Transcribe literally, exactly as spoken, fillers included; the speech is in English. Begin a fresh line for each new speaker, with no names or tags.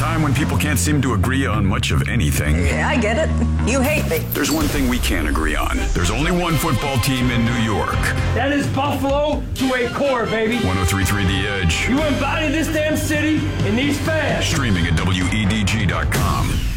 time when people can't seem to agree on much of anything.
Yeah, I get it. You hate me.
There's one thing we can agree on. There's only one football team in New York.
That is Buffalo to a core, baby.
one oh three point three The Edge.
You embody this damn city and these fans.
Streaming at W E D G dot com.